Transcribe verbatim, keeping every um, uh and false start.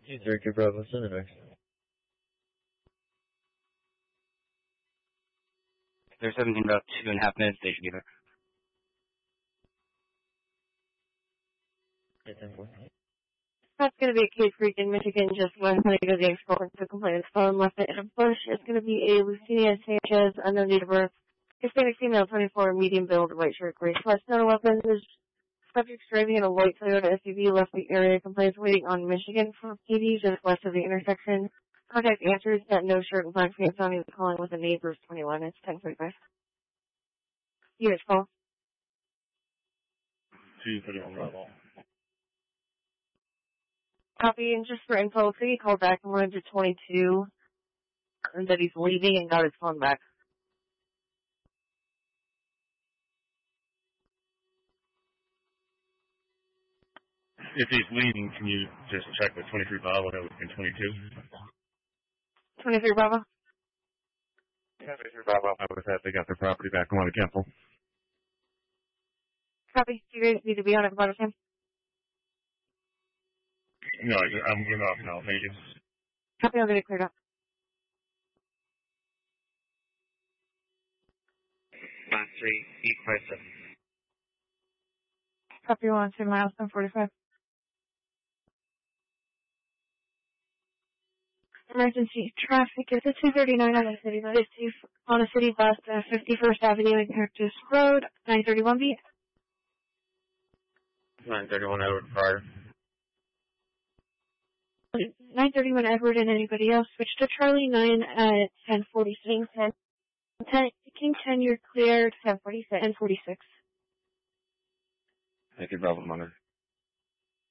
two three two Bravo, send the next. They're seventeen, about two and a half minutes, they should be there. Yeah, ten four. That's going to be a Cave Creek in Michigan, just west of the James Court to complaint. Phone left it in a bush. It's going to be a Lucinia Sanchez, unknown date of birth. Hispanic female, twenty-four, medium build, white shirt, gray sweats, no weapons. Subject driving in a white Toyota S U V left the area. Complaints waiting on Michigan for P D just west of the intersection. Contact answers that no shirt and black pants on. He's calling with a neighbor's twenty-one. It's ten forty-five. Units call. two thirty-one Bravo. Copy, and just for info, could he call back and wanted to twenty-two and that he's leaving and got his phone back. If he's leaving, can you just check with twenty-three Bravo and twenty-two? twenty-three Bravo? Yeah, twenty-three Bravo. I was at, they got their property back and want to cancel. Copy. Do you guys need to be on it about a time? No, I- I'm getting off now. Thank you. Copy, I'll get it cleared up. Class three, eight five seven. Copy, one, two miles, ten forty-five. Emergency traffic is at two thirty-nine on the city bus, on the city bus, uh, fifty-first Avenue and Cactus Road, nine thirty-one B. nine thirty-one Edward Pryor. nine thirty-one Edward and anybody else, switch to Charlie nine at ten forty-six. ten, King ten, you're cleared, ten forty-six. ten forty-six. Thank you, Bravo Monitor.